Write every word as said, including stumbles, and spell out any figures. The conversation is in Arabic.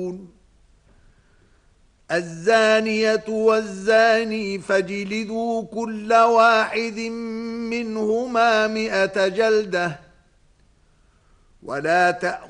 الزانية والزاني فاجلدوا كل واحد منهما مئة جلدة ولا تأخذوا